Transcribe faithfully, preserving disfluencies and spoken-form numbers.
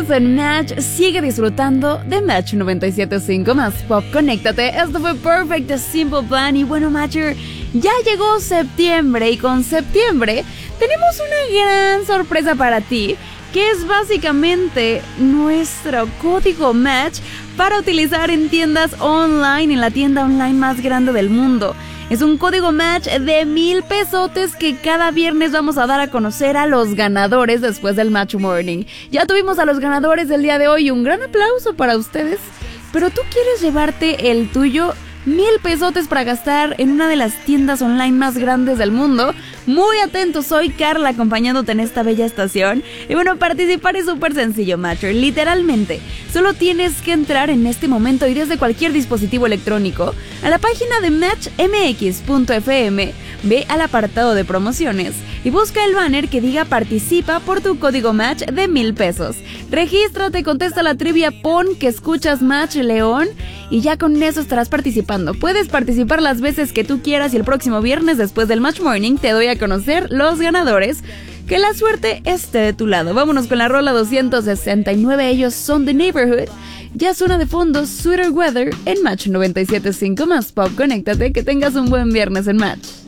sigues en Match, sigue disfrutando de Match noventa y siete punto cinco más Pop. Conéctate, esto fue Perfect de Simple Plan. Y bueno, Matcher, ya llegó septiembre y con septiembre tenemos una gran sorpresa para ti, que es básicamente nuestro código Match para utilizar en tiendas online, en la tienda online más grande del mundo. Es un código Match de mil pesotes que cada viernes vamos a dar a conocer a los ganadores después del Match Morning. Ya tuvimos a los ganadores del día de hoy, un gran aplauso para ustedes. Pero tú quieres llevarte el tuyo, mil pesotes para gastar en una de las tiendas online más grandes del mundo. Muy atento, soy Carla acompañándote en esta bella estación. Y bueno, participar es súper sencillo, Matcher, literalmente. Solo tienes que entrar en este momento y desde cualquier dispositivo electrónico a la página de match m x punto f m, ve al apartado de promociones y busca el banner que diga participa por tu código Match de mil pesos. Regístrate, contesta la trivia, pon que escuchas Match León y ya con eso estarás participando. Puedes participar las veces que tú quieras y el próximo viernes después del Match Morning te doy a conocer los ganadores. Que la suerte esté de tu lado. Vámonos con la rola doscientos sesenta y nueve, ellos son The Neighborhood. Ya suena de fondo Sweeter Weather en Match noventa y siete punto cinco más Pop. Conéctate, que tengas un buen viernes en Match.